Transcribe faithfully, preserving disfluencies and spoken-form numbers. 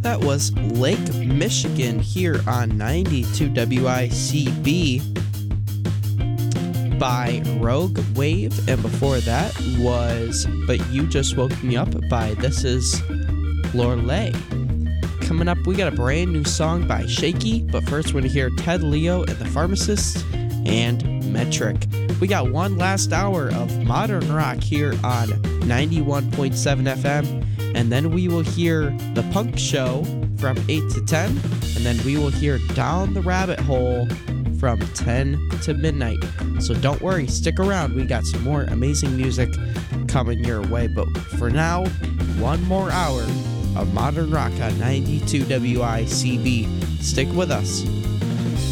That was Lake Michigan here on ninety-two W I C B by Rogue Wave. And before that was But You Just Woke Me Up by This Is Lorelei. Coming up, we got a brand new song by Shaky, but first we're going to hear Ted Leo and the Pharmacist and Metric. We got one last hour of modern rock here on ninety-one point seven F M, and then we will hear The Punk Show from eight to ten, and then we will hear Down the Rabbit Hole from ten to midnight. So don't worry, stick around. We got some more amazing music coming your way, but for now, one more hour of modern rock on ninety-two W I C B. Stick with us.